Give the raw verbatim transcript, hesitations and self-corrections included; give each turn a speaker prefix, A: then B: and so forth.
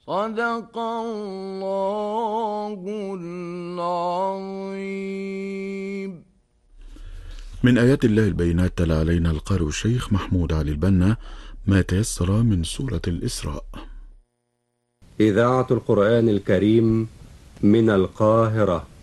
A: صدق الله العظيم.
B: من آيات الله البينات تلا علينا القارئ الشيخ محمود علي البنا ما تيسر من سورة الإسراء.
C: إذاعة القرآن الكريم من القاهرة.